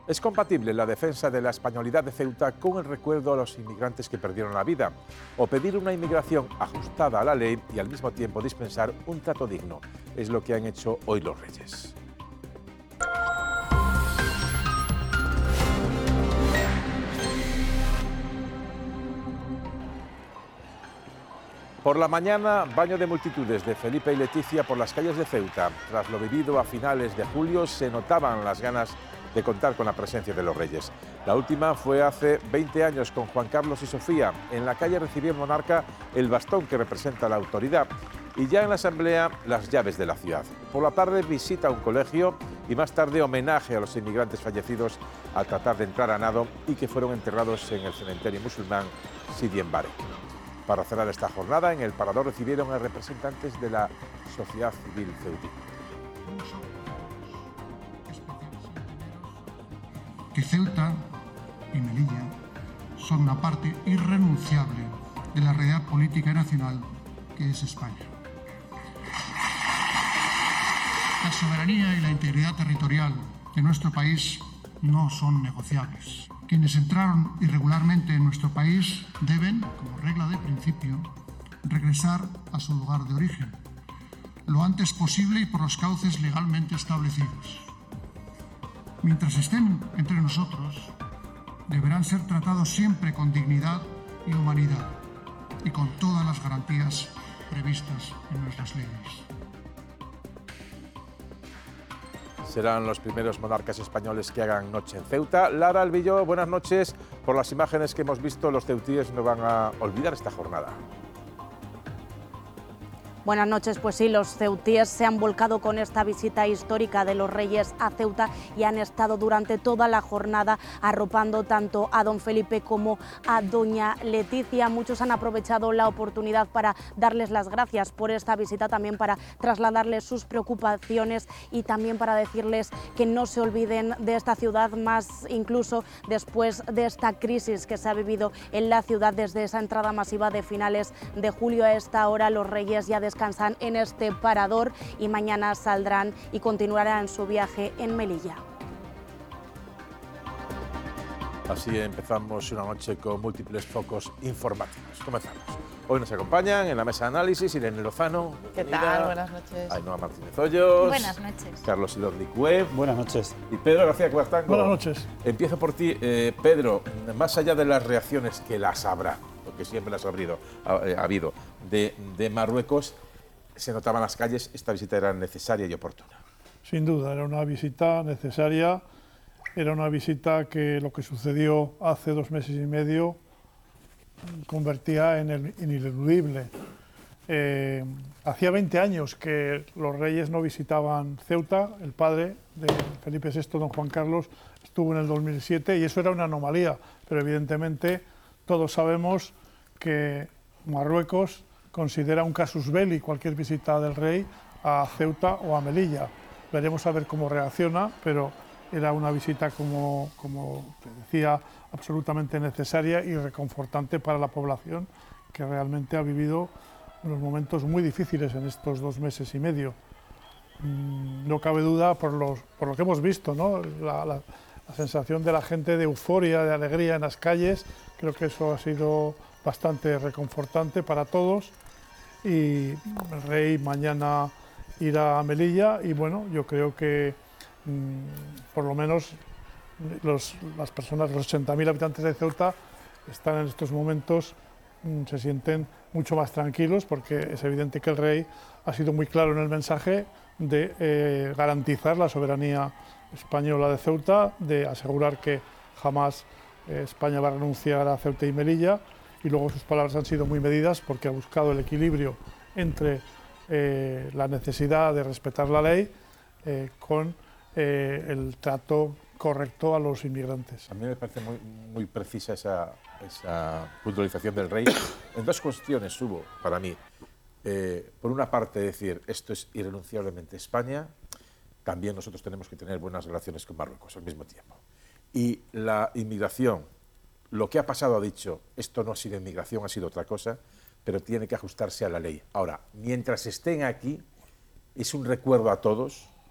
¿Es compatible la defensa de la españolidad de Ceuta con el recuerdo a los inmigrantes que perdieron la vida? ¿O pedir una inmigración ajustada a la ley y al mismo tiempo dispensar un trato digno? Es lo que han hecho hoy los Reyes. Por la mañana, baño de multitudes de Felipe y Leticia por las calles de Ceuta. Tras lo vivido a finales de julio, se notaban las ganas de contar con la presencia de los Reyes. La última fue hace 20 años con Juan Carlos y Sofía. En la calle recibió el monarca el bastón que representa la autoridad y ya en la asamblea las llaves de la ciudad. Por la tarde visita a un colegio y más tarde homenaje a los inmigrantes fallecidos al tratar de entrar a nado y que fueron enterrados en el cementerio musulmán Sidi Mbarek. Para cerrar esta jornada, en el Parador recibieron a representantes de la sociedad civil ceutí. Que Ceuta y Melilla son una parte irrenunciable de la realidad política y nacional que es España. La soberanía y la integridad territorial de nuestro país no son negociables. Quienes entraron irregularmente en nuestro país deben, como regla de principio, regresar a su lugar de origen, lo antes posible y por los cauces legalmente establecidos. Mientras estén entre nosotros, deberán ser tratados siempre con dignidad y humanidad y con todas las garantías previstas en nuestras leyes. Serán los primeros monarcas españoles que hagan noche en Ceuta. Lara Albillo, buenas noches. Por las imágenes que hemos visto, los ceutíes no van a olvidar esta jornada. Buenas noches, pues sí, los ceutíes se han volcado con esta visita histórica de los Reyes a Ceuta y han estado durante toda la jornada arropando tanto a don Felipe como a doña Leticia. Muchos han aprovechado la oportunidad para darles las gracias por esta visita, también para trasladarles sus preocupaciones y también para decirles que no se olviden de esta ciudad, más incluso después de esta crisis que se ha vivido en la ciudad desde esa entrada masiva de finales de julio. A esta hora los Reyes ya descansan en este Parador y mañana saldrán y continuarán su viaje en Melilla. Así empezamos una noche con múltiples focos informativos. Comenzamos. Hoy nos acompañan en la mesa de análisis Irene Lozano. ¿Qué tal? Buenas noches. Ainhoa Martínez Hoyos. Buenas noches. Carlos Ilordi Cuev. Buenas noches. Y Pedro García Cuartango. Buenas noches. Empiezo por ti, Pedro. Más allá de las reacciones que las habrá, porque siempre las ha habido, de Marruecos, se notaban las calles, esta visita era necesaria y oportuna. Sin duda, era una visita necesaria, era una visita que lo que sucedió hace 2 meses y medio convertía en ineludible. Hacía 20 años que los Reyes no visitaban Ceuta, el padre de Felipe VI, don Juan Carlos, estuvo en el 2007 y eso era una anomalía, pero evidentemente todos sabemos que Marruecos considera un casus belli cualquier visita del rey a Ceuta o a Melilla. Veremos a ver cómo reacciona, pero era una visita, como te decía, absolutamente necesaria y reconfortante para la población que realmente ha vivido unos momentos muy difíciles en estos 2 meses y medio. No cabe duda por lo que hemos visto, ¿no? La sensación de la gente de euforia, de alegría en las calles, creo que eso ha sido bastante reconfortante para todos. Y el rey mañana irá a Melilla y bueno, yo creo que por lo menos las personas, los 80.000 habitantes de Ceuta están en estos momentos, se sienten mucho más tranquilos porque es evidente que el rey ha sido muy claro en el mensaje de garantizar la soberanía española de Ceuta, de asegurar que jamás España va a renunciar a Ceuta y Melilla. Y luego sus palabras han sido muy medidas porque ha buscado el equilibrio entre la necesidad de respetar la ley con el trato correcto a los inmigrantes. A mí me parece muy precisa esa puntualización del rey. En 2 cuestiones hubo, para mí. Por una parte, decir, esto es irrenunciablemente España, también nosotros tenemos que tener buenas relaciones con Marruecos al mismo tiempo. Y la inmigración, lo que ha pasado ha dicho, esto no ha sido inmigración, ha sido otra cosa, pero tiene que ajustarse a la ley. Ahora, mientras estén aquí, es un recuerdo a todos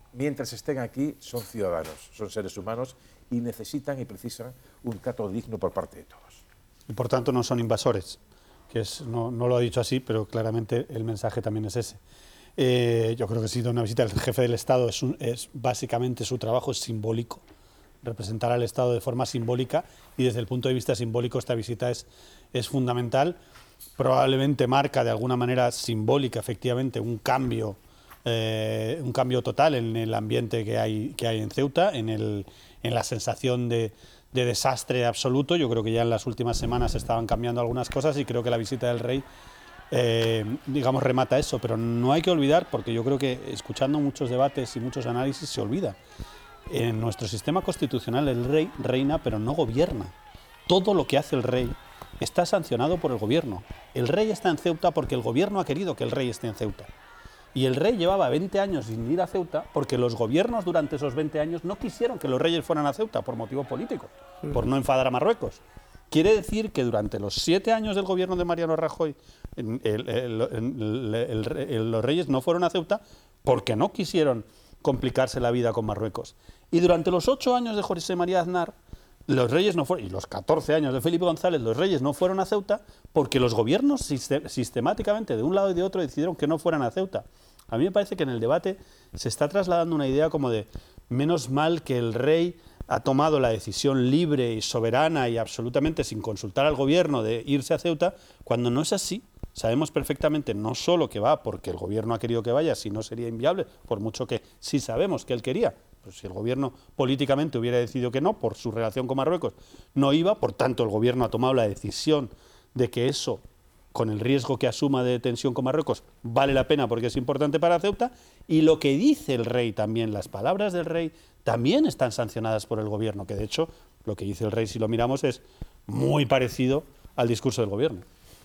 mientras estén aquí, son ciudadanos, son seres humanos y necesitan y precisan un trato digno por parte de todos. Y por tanto no son invasores, que no lo ha dicho así, pero claramente el mensaje también es ese. Yo creo que ha sido una visita del jefe del Estado, es básicamente su trabajo es simbólico, representar al Estado de forma simbólica, y desde el punto de vista simbólico esta visita es fundamental. Probablemente marca de alguna manera simbólica efectivamente un cambio total en el ambiente que hay en Ceuta, en la sensación de desastre absoluto. Yo creo que ya en las últimas semanas estaban cambiando algunas cosas y creo que la visita del rey digamos remata eso, pero no hay que olvidar, porque yo creo que escuchando muchos debates y muchos análisis se olvida. En nuestro sistema constitucional el rey reina pero no gobierna. Todo lo que hace el rey está sancionado por el gobierno. El rey está en Ceuta porque el gobierno ha querido que el rey esté en Ceuta. Y el rey llevaba 20 años sin ir a Ceuta porque los gobiernos durante esos 20 años no quisieron que los reyes fueran a Ceuta por motivos políticos, por no enfadar a Marruecos. Quiere decir que durante los 7 años del gobierno de Mariano Rajoy los reyes no fueron a Ceuta porque no quisieron complicarse la vida con Marruecos. Y durante los 8 años de José María Aznar, los reyes no fueron, y los 14 años de Felipe González, los reyes no fueron a Ceuta porque los gobiernos sistemáticamente de un lado y de otro decidieron que no fueran a Ceuta. A mí me parece que en el debate se está trasladando una idea como de menos mal que el rey ha tomado la decisión libre y soberana y absolutamente sin consultar al gobierno de irse a Ceuta, cuando no es así. Sabemos perfectamente no solo que va porque el gobierno ha querido que vaya, si no sería inviable, por mucho que sí sabemos que él quería. Pues si el gobierno políticamente hubiera decidido que no, por su relación con Marruecos, no iba, por tanto el gobierno ha tomado la decisión de que eso, con el riesgo que asuma de tensión con Marruecos, vale la pena porque es importante para Ceuta, y lo que dice el rey también, las palabras del rey, también están sancionadas por el gobierno, que de hecho lo que dice el rey, si lo miramos, es muy parecido al discurso del gobierno.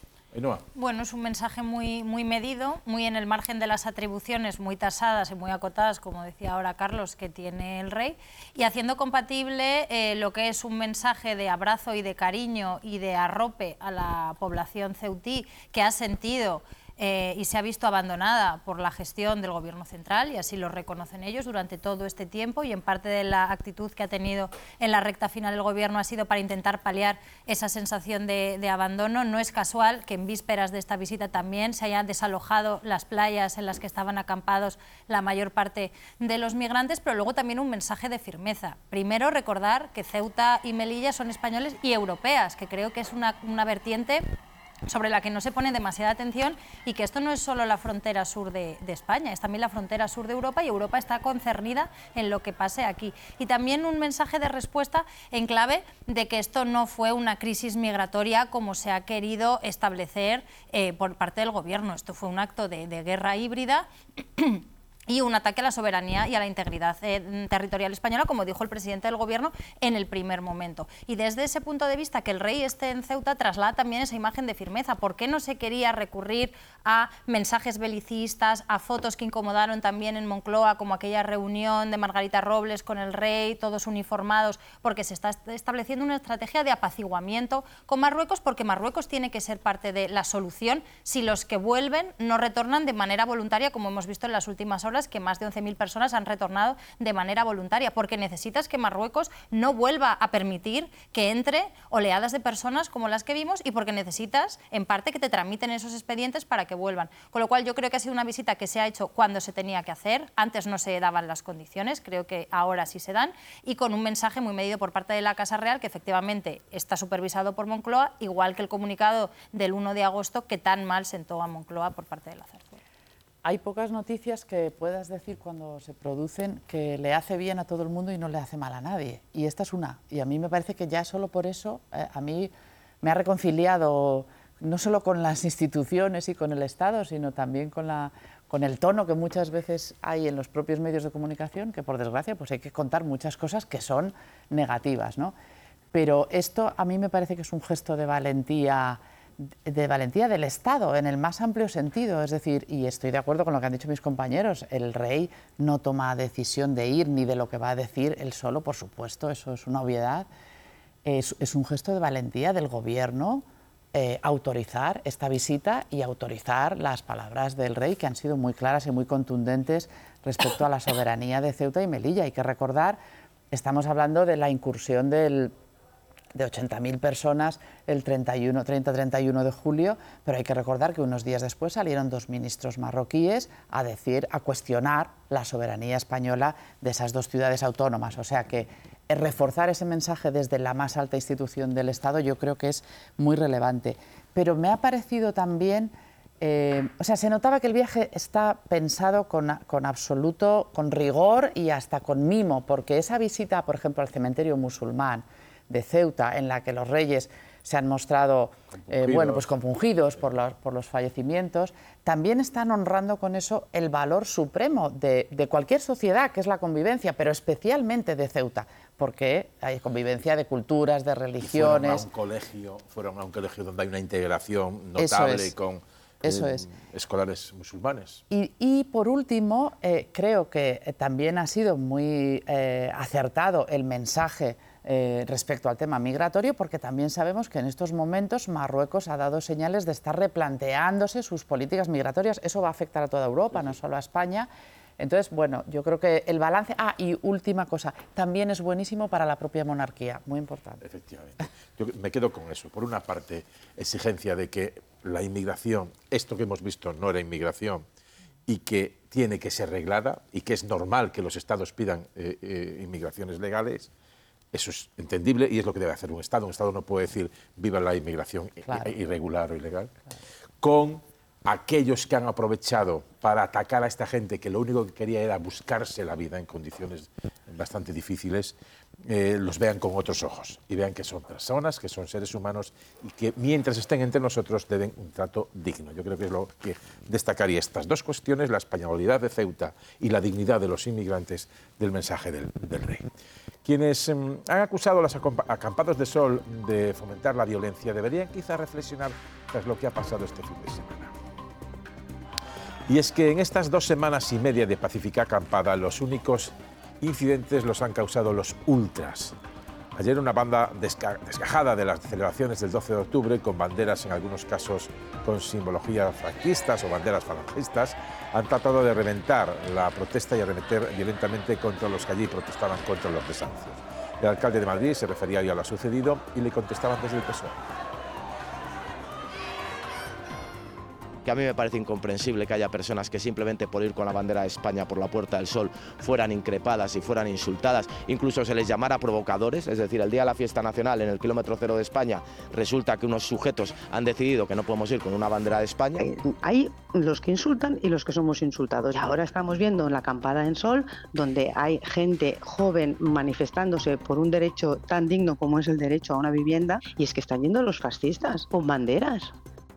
Bueno, es un mensaje muy medido, muy en el margen de las atribuciones muy tasadas y muy acotadas, como decía ahora Carlos, que tiene el rey, y haciendo compatible lo que es un mensaje de abrazo y de cariño y de arrope a la población ceutí, que ha sentido y se ha visto abandonada por la gestión del gobierno central, y así lo reconocen ellos durante todo este tiempo, y en parte de la actitud que ha tenido en la recta final el gobierno ha sido para intentar paliar esa sensación de abandono. No es casual que en vísperas de esta visita también se hayan desalojado las playas en las que estaban acampados la mayor parte de los migrantes, pero luego también un mensaje de firmeza. Primero, recordar que Ceuta y Melilla son españoles y europeas, que creo que es una vertiente sobre la que no se pone demasiada atención, y que esto no es solo la frontera sur de España, es también la frontera sur de Europa, y Europa está concernida en lo que pase aquí. Y también un mensaje de respuesta en clave de que esto no fue una crisis migratoria como se ha querido establecer por parte del gobierno. Esto fue un acto de guerra híbrida y un ataque a la soberanía y a la integridad territorial española, como dijo el presidente del gobierno en el primer momento. Y desde ese punto de vista, que el rey esté en Ceuta traslada también esa imagen de firmeza. ¿Por qué no se quería recurrir a mensajes belicistas, a fotos que incomodaron también en Moncloa, como aquella reunión de Margarita Robles con el rey, todos uniformados? Porque se está estableciendo una estrategia de apaciguamiento con Marruecos, porque Marruecos tiene que ser parte de la solución si los que vuelven no retornan de manera voluntaria, como hemos visto en las últimas horas, que más de 11.000 personas han retornado de manera voluntaria, porque necesitas que Marruecos no vuelva a permitir que entre oleadas de personas como las que vimos, y porque necesitas, en parte, que te tramiten esos expedientes para que vuelvan. Con lo cual yo creo que ha sido una visita que se ha hecho cuando se tenía que hacer. Antes no se daban las condiciones, creo que ahora sí se dan, y con un mensaje muy medido por parte de la Casa Real, que efectivamente está supervisado por Moncloa, igual que el comunicado del 1 de agosto que tan mal sentó a Moncloa por parte de la Zarzuela. Hay pocas noticias que puedas decir cuando se producen que le hace bien a todo el mundo y no le hace mal a nadie. Y esta es una. Y a mí me parece que ya solo por eso a mí me ha reconciliado no solo con las instituciones y con el Estado, sino también con el tono que muchas veces hay en los propios medios de comunicación, que por desgracia pues hay que contar muchas cosas que son negativas, ¿no? Pero esto a mí me parece que es un gesto de valentía del Estado, en el más amplio sentido. Es decir, y estoy de acuerdo con lo que han dicho mis compañeros, el rey no toma decisión de ir ni de lo que va a decir él solo, por supuesto, eso es una obviedad. Es un gesto de valentía del gobierno autorizar esta visita y autorizar las palabras del rey, que han sido muy claras y muy contundentes respecto a la soberanía de Ceuta y Melilla. Hay que recordar, estamos hablando de la incursión de 80.000 personas el 30-31 de julio, pero hay que recordar que unos días después salieron 2 ministros marroquíes a cuestionar la soberanía española de esas 2 ciudades autónomas. O sea que reforzar ese mensaje desde la más alta institución del Estado yo creo que es muy relevante. Pero me ha parecido también, se notaba que el viaje está pensado con rigor y hasta con mimo, porque esa visita, por ejemplo, al cementerio musulmán de Ceuta, en la que los reyes se han mostrado compungidos por los fallecimientos, también están honrando con eso el valor supremo de cualquier sociedad, que es la convivencia, pero especialmente de Ceuta, porque hay convivencia de culturas, de religiones. Fueron a un colegio donde hay una integración notable con escolares musulmanes. Y por último, creo que también ha sido muy acertado el mensaje respecto al tema migratorio, porque también sabemos que en estos momentos Marruecos ha dado señales de estar replanteándose sus políticas migratorias. Eso va a afectar a toda Europa, no solo a España. Entonces, bueno, yo creo que el balance... y última cosa, también es buenísimo para la propia monarquía, muy importante. Efectivamente. Yo me quedo con eso. Por una parte, exigencia de que la inmigración, esto que hemos visto no era inmigración, y que tiene que ser reglada, y que es normal que los estados pidan inmigraciones legales. Eso es entendible y es lo que debe hacer un Estado. Un Estado no puede decir viva la inmigración irregular o ilegal. Con aquellos que han aprovechado para atacar a esta gente que lo único que quería era buscarse la vida en condiciones bastante difíciles, los vean con otros ojos y vean que son personas, que son seres humanos y que mientras estén entre nosotros deben un trato digno. Yo creo que es lo que destacaría estas 2 cuestiones, la españolidad de Ceuta y la dignidad de los inmigrantes del mensaje del rey. Quienes han acusado a los acampados de sol de fomentar la violencia deberían quizá reflexionar tras lo que ha pasado este fin de semana. Y es que en estas 2 semanas y media de pacífica acampada, los únicos incidentes los han causado los ultras. Ayer una banda desgajada de las celebraciones del 12 de octubre, con banderas en algunos casos con simbología franquistas o banderas falangistas, han tratado de reventar la protesta y arremeter violentamente contra los que allí protestaban contra los desahucios. El alcalde de Madrid se refería hoy a lo sucedido y le contestaban desde el PSOE. Que a mí me parece incomprensible que haya personas que simplemente por ir con la bandera de España por la Puerta del Sol fueran increpadas y fueran insultadas, incluso se les llamara provocadores, es decir, el día de la fiesta nacional en el kilómetro cero de España resulta que unos sujetos han decidido que no podemos ir con una bandera de España. Hay los que insultan y los que somos insultados. Y ahora estamos viendo en la acampada en Sol, donde hay gente joven manifestándose por un derecho tan digno como es el derecho a una vivienda, y es que están yendo los fascistas con banderas.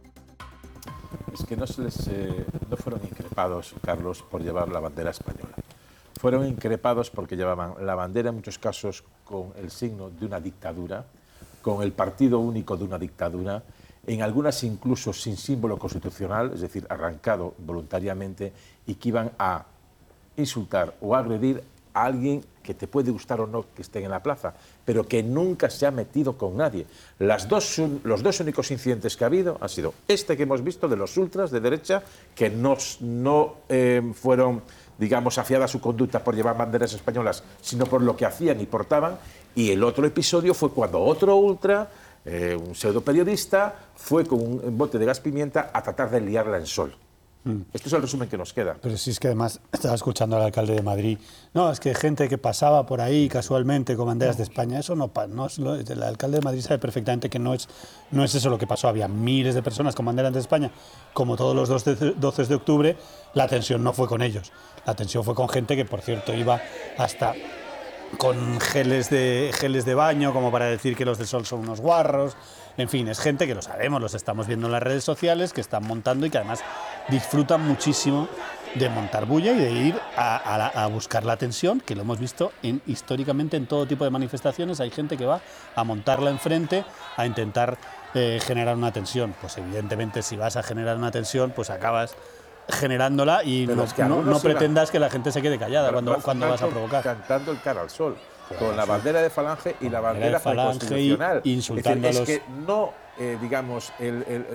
Es que no fueron increpados, Carlos, por llevar la bandera española. Fueron increpados porque llevaban la bandera en muchos casos con el signo de una dictadura, con el partido único de una dictadura, en algunas incluso sin símbolo constitucional, es decir, arrancado voluntariamente, y que iban a insultar o agredir a alguien que te puede gustar o no que estén en la plaza, pero que nunca se ha metido con nadie. Los dos únicos incidentes que ha habido han sido este que hemos visto de los ultras de derecha, que no fueron, digamos, afiada su conducta por llevar banderas españolas, sino por lo que hacían y portaban, y el otro episodio fue cuando otro ultra, un pseudo periodista, fue con un bote de gas pimienta a tratar de liarla en Sol. Este es el resumen que nos queda. Pero sí, es que además estaba escuchando al alcalde de Madrid. No, es que gente que pasaba por ahí casualmente con banderas de España, eso no es el alcalde de Madrid sabe perfectamente que no es eso lo que pasó. Había miles de personas con banderas de España, como todos los 12 de octubre. La tensión no fue con ellos. La tensión fue con gente que, por cierto, iba hasta con geles de baño, como para decir que los del Sol son unos guarros. En fin, es gente que lo sabemos, los estamos viendo en las redes sociales, que están montando y que además disfrutan muchísimo de montar bulla y de ir a buscar la tensión, que lo hemos visto históricamente en todo tipo de manifestaciones. Hay gente que va a montarla enfrente, a intentar generar una tensión. Pues evidentemente si vas a generar una tensión, pues acabas generándola y no pretendas que la gente se quede callada cuando vas a provocar. Cantando el cara al sol. Con la bandera de Falange y la bandera constitucional. Insultando es que no, digamos,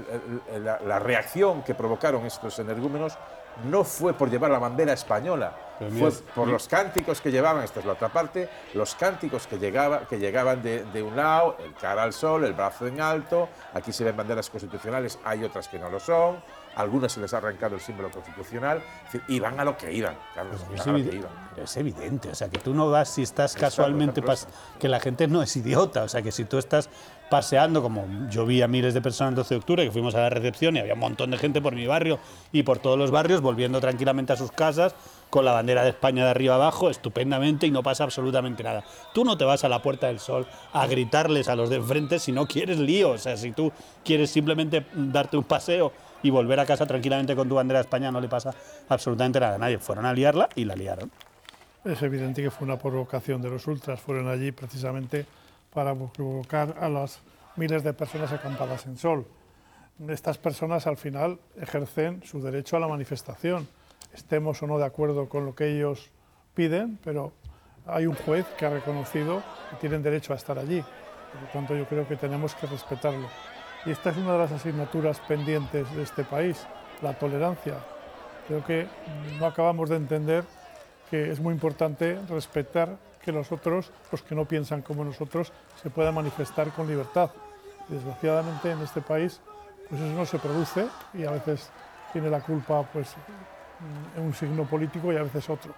la reacción que provocaron estos energúmenos no fue por llevar la bandera española, fue por los cánticos que llevaban, esta es la otra parte, los cánticos que llegaban de un lado, el cara al sol, el brazo en alto, aquí se ven banderas constitucionales, hay otras que no lo son, algunas se les ha arrancado el símbolo constitucional, iban a lo que iban, Carlos, es evidente, o sea, que tú no vas si estás casualmente, que la gente no es idiota, o sea, que si tú estás paseando, como yo vi a miles de personas el 12 de octubre, que fuimos a la recepción y había un montón de gente por mi barrio y por todos los barrios, volviendo tranquilamente a sus casas, con la bandera de España de arriba abajo, estupendamente, y no pasa absolutamente nada. Tú no te vas a la Puerta del Sol a gritarles a los de enfrente si no quieres lío, o sea, si tú quieres simplemente darte un paseo y volver a casa tranquilamente con tu bandera de España, no le pasa absolutamente nada a nadie. Fueron a liarla y la liaron. Es evidente que fue una provocación de los ultras, fueron allí precisamente para provocar a las miles de personas acampadas en Sol. Estas personas al final ejercen su derecho a la manifestación, estemos o no de acuerdo con lo que ellos piden, pero hay un juez que ha reconocido que tienen derecho a estar allí, por lo tanto yo creo que tenemos que respetarlo. Y esta es una de las asignaturas pendientes de este país, la tolerancia. Creo que no acabamos de entender que es muy importante respetar que los otros, los que no piensan como nosotros, se puedan manifestar con libertad. Desgraciadamente en este país pues eso no se produce y a veces tiene la culpa pues un signo político y a veces otro.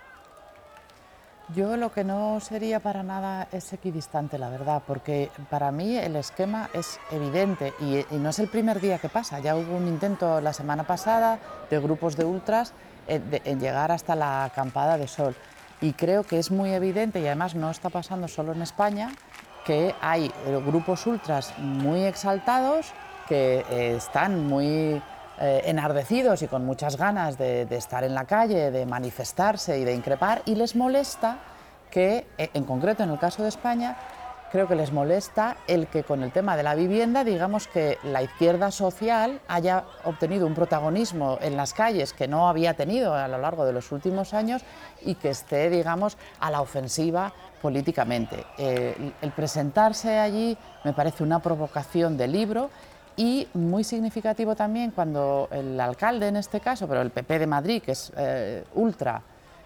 Yo lo que no sería para nada es equidistante, la verdad, porque para mí el esquema es evidente y no es el primer día que pasa. Ya hubo un intento la semana pasada de grupos de ultras en llegar hasta la acampada de Sol. Y creo que es muy evidente, y además no está pasando solo en España, que hay grupos ultras muy exaltados que están muy enardecidos y con muchas ganas de estar en la calle, de manifestarse y de increpar, y les molesta que, en concreto en el caso de España, creo que les molesta el que con el tema de la vivienda, digamos que la izquierda social haya obtenido un protagonismo en las calles que no había tenido a lo largo de los últimos años y que esté, digamos, a la ofensiva políticamente. El presentarse allí me parece una provocación de libro. Y muy significativo también cuando el alcalde, en este caso, pero el PP de Madrid, que es ultra,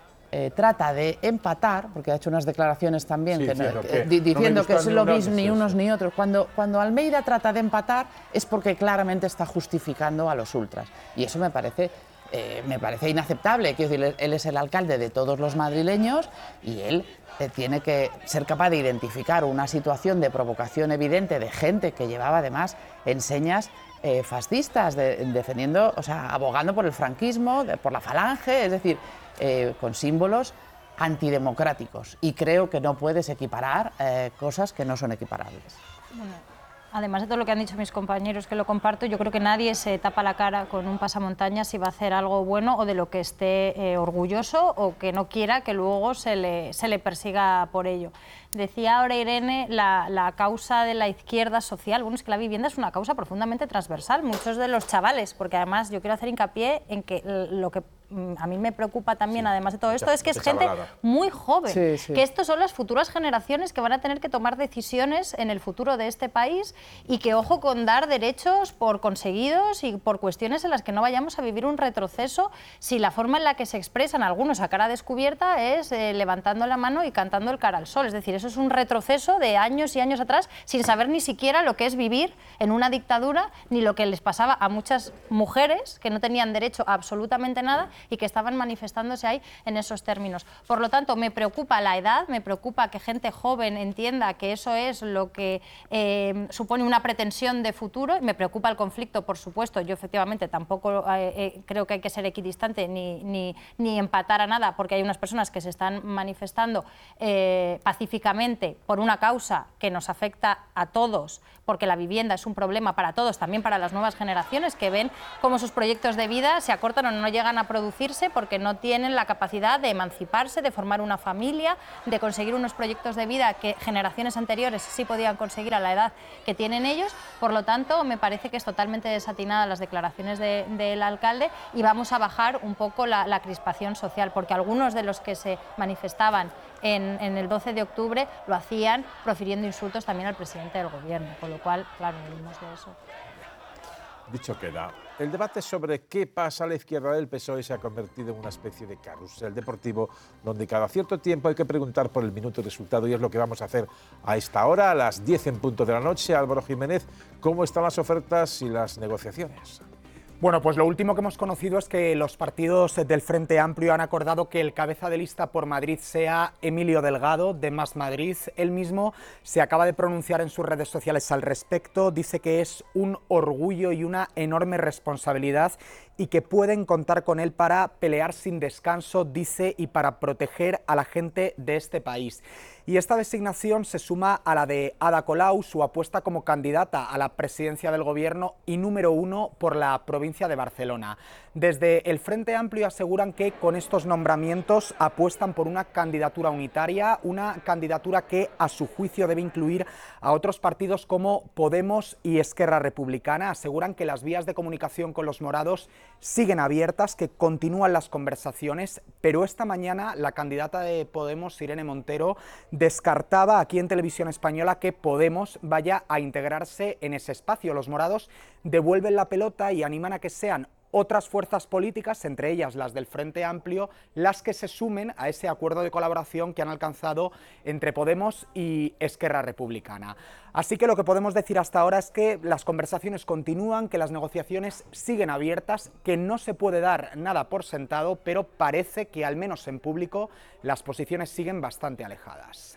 trata de empatar, porque ha hecho unas declaraciones también diciendo que es lo mismo ni unos ni otros. Cuando Almeida trata de empatar es porque claramente está justificando a los ultras. Y eso me parece inaceptable. Quiero decir, él es el alcalde de todos los madrileños y él tiene que ser capaz de identificar una situación de provocación evidente de gente que llevaba además enseñas fascistas, defendiendo, o sea, abogando por el franquismo, por la falange, es decir, con símbolos antidemocráticos. Y creo que no puedes equiparar cosas que no son equiparables. Bueno, además de todo lo que han dicho mis compañeros, que lo comparto, yo creo que nadie se tapa la cara con un pasamontañas si va a hacer algo bueno o de lo que esté orgulloso o que no quiera que luego se le persiga por ello. Decía ahora Irene la causa de la izquierda social. Bueno, es que la vivienda es una causa profundamente transversal. Muchos de los chavales, porque además yo quiero hacer hincapié en que lo que a mí me preocupa también, además de todo esto, es que es gente muy joven, que estos son las futuras generaciones que van a tener que tomar decisiones en el futuro de este país y que ojo con dar derechos por conseguidos y por cuestiones en las que no vayamos a vivir un retroceso si la forma en la que se expresan algunos a cara descubierta es levantando la mano y cantando el cara al sol. Es decir, eso es un retroceso de años y años atrás sin saber ni siquiera lo que es vivir en una dictadura ni lo que les pasaba a muchas mujeres que no tenían derecho a absolutamente nada y que estaban manifestándose ahí en esos términos. Por lo tanto, me preocupa la edad, me preocupa que gente joven entienda que eso es lo que supone una pretensión de futuro, y me preocupa el conflicto, por supuesto. Yo efectivamente tampoco creo que hay que ser equidistante ni empatar a nada, porque hay unas personas que se están manifestando pacíficamente por una causa que nos afecta a todos, porque la vivienda es un problema para todos, también para las nuevas generaciones que ven cómo sus proyectos de vida se acortan o no llegan a producirse porque no tienen la capacidad de emanciparse, de formar una familia, de conseguir unos proyectos de vida que generaciones anteriores sí podían conseguir a la edad que tienen ellos. Por lo tanto, me parece que es totalmente desatinada las declaraciones del alcalde y vamos a bajar un poco la crispación social, porque algunos de los que se manifestaban en el 12 de octubre lo hacían profiriendo insultos también al presidente del gobierno, con lo cual, claro, venimos de eso. Dicho queda, el debate sobre qué pasa a la izquierda del PSOE se ha convertido en una especie de carrusel deportivo donde cada cierto tiempo hay que preguntar por el minuto resultado, y es lo que vamos a hacer a esta hora, a las 10 en punto de la noche. Álvaro Jiménez, ¿cómo están las ofertas y las negociaciones? Bueno, pues lo último que hemos conocido es que los partidos del Frente Amplio han acordado que el cabeza de lista por Madrid sea Emilio Delgado, de Más Madrid. Él mismo se acaba de pronunciar en sus redes sociales al respecto. Dice que es un orgullo y una enorme responsabilidad y que pueden contar con él para pelear sin descanso, dice, y para proteger a la gente de este país. Y esta designación se suma a la de Ada Colau, su apuesta como candidata a la presidencia del Gobierno y número 1 por la provincia de Barcelona. Desde el Frente Amplio aseguran que con estos nombramientos apuestan por una candidatura unitaria, una candidatura que a su juicio debe incluir a otros partidos como Podemos y Esquerra Republicana. Aseguran que las vías de comunicación con los morados siguen abiertas, que continúan las conversaciones, pero esta mañana la candidata de Podemos, Irene Montero, descartaba aquí en Televisión Española que Podemos vaya a integrarse en ese espacio. Los morados devuelven la pelota y animan a que sean otras fuerzas políticas, entre ellas las del Frente Amplio, las que se sumen a ese acuerdo de colaboración que han alcanzado entre Podemos y Esquerra Republicana. Así que lo que podemos decir hasta ahora es que las conversaciones continúan, que las negociaciones siguen abiertas, que no se puede dar nada por sentado, pero parece que al menos en público las posiciones siguen bastante alejadas.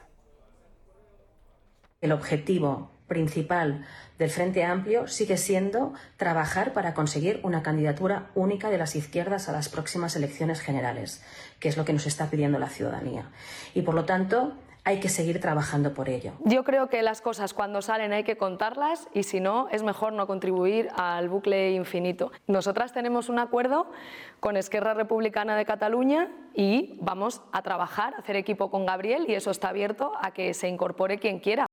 El objetivo principal del Frente Amplio sigue siendo trabajar para conseguir una candidatura única de las izquierdas a las próximas elecciones generales, que es lo que nos está pidiendo la ciudadanía. Y por lo tanto, hay que seguir trabajando por ello. Yo creo que las cosas cuando salen hay que contarlas y si no, es mejor no contribuir al bucle infinito. Nosotras tenemos un acuerdo con Esquerra Republicana de Cataluña y vamos a trabajar, a hacer equipo con Gabriel, y eso está abierto a que se incorpore quien quiera.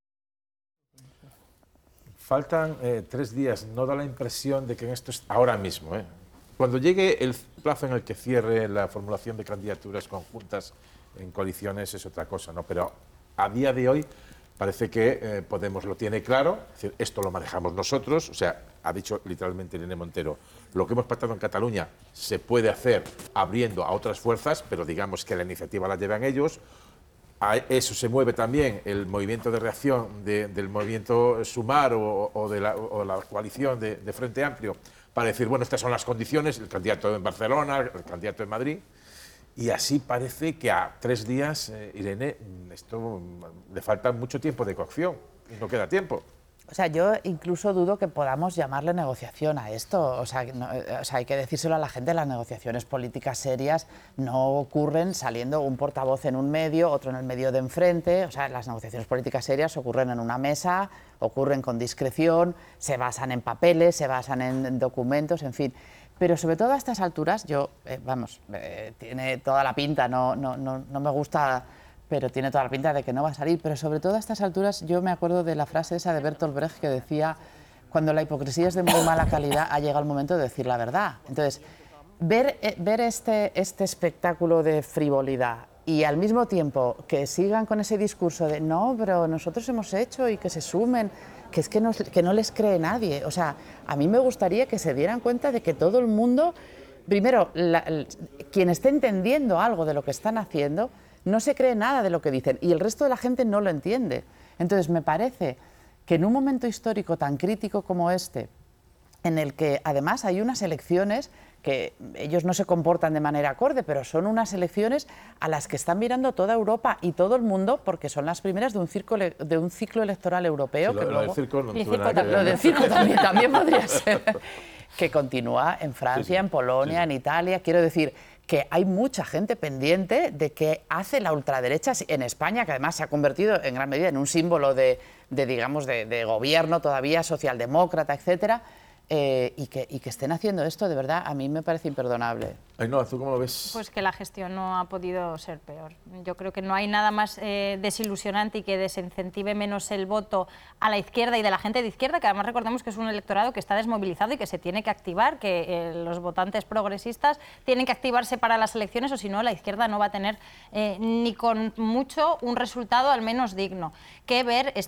Faltan 3 días, no da la impresión de que en esto es ahora mismo. Cuando llegue el plazo en el que cierre la formulación de candidaturas conjuntas en coaliciones es otra cosa, ¿no? Pero a día de hoy parece que Podemos lo tiene claro, es decir, esto lo manejamos nosotros, o sea, ha dicho literalmente Irene Montero, lo que hemos pactado en Cataluña se puede hacer abriendo a otras fuerzas, pero digamos que la iniciativa la llevan ellos. A eso se mueve también el movimiento de reacción del movimiento Sumar o de la coalición de Frente Amplio para decir, bueno, estas son las condiciones, el candidato en Barcelona, el candidato en Madrid, y así parece que a 3 días, Irene, esto le falta mucho tiempo de cocción, y no queda tiempo. O sea, yo incluso dudo que podamos llamarle negociación a esto. O sea, hay que decírselo a la gente, las negociaciones políticas serias no ocurren saliendo un portavoz en un medio, otro en el medio de enfrente. O sea, las negociaciones políticas serias ocurren en una mesa, ocurren con discreción, se basan en papeles, se basan en documentos, en fin. Pero sobre todo a estas alturas, tiene toda la pinta, no me gusta, pero tiene toda la pinta de que no va a salir. Pero sobre todo a estas alturas yo me acuerdo de la frase esa de Bertolt Brecht que decía, cuando la hipocresía es de muy mala calidad, ha llegado el momento de decir la verdad. Entonces, ver este espectáculo de frivolidad y al mismo tiempo que sigan con ese discurso de no, pero nosotros hemos hecho y que se sumen, que es que no les cree nadie. O sea, a mí me gustaría que se dieran cuenta de que todo el mundo, primero, quien esté entendiendo algo de lo que están haciendo, no se cree nada de lo que dicen y el resto de la gente no lo entiende. Entonces me parece que en un momento histórico tan crítico como este, en el que además hay unas elecciones que ellos no se comportan de manera acorde, pero son unas elecciones a las que están mirando toda Europa y todo el mundo, porque son las primeras de un ciclo electoral europeo. Sí, que lo del circo no tuvo nada que ver. Lo del circo también podría ser, que continúa en Francia, en Polonia, en Italia. Quiero decir que hay mucha gente pendiente de qué hace la ultraderecha en España, que además se ha convertido en gran medida en un símbolo de gobierno todavía socialdemócrata, etcétera. Y que estén haciendo esto, de verdad, a mí me parece imperdonable. Ainhoa, ¿tú cómo lo ves? Pues que la gestión no ha podido ser peor. Yo creo que no hay nada más desilusionante y que desincentive menos el voto a la izquierda y de la gente de izquierda, que además recordemos que es un electorado que está desmovilizado y que se tiene que activar, que los votantes progresistas tienen que activarse para las elecciones, o si no, la izquierda no va a tener ni con mucho un resultado al menos digno. Que ver